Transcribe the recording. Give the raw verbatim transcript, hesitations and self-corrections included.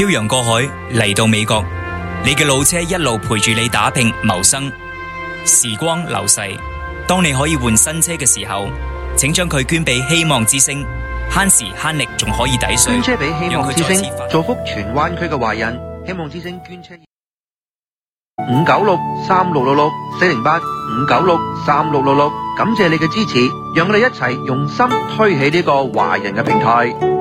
漂洋過海嚟到美國，你嘅老車一路陪住你打拼謀生。時光流逝，當你可以換新車嘅時候，請將佢捐俾希望之星，慳時慳力仲可以抵稅。 捐車俾希望之星，造福全灣區嘅華人。希望之星捐車五九六三六六六四零八五九六三六六六，感謝你嘅支持，讓我哋一齊用心推起呢個華人嘅平台。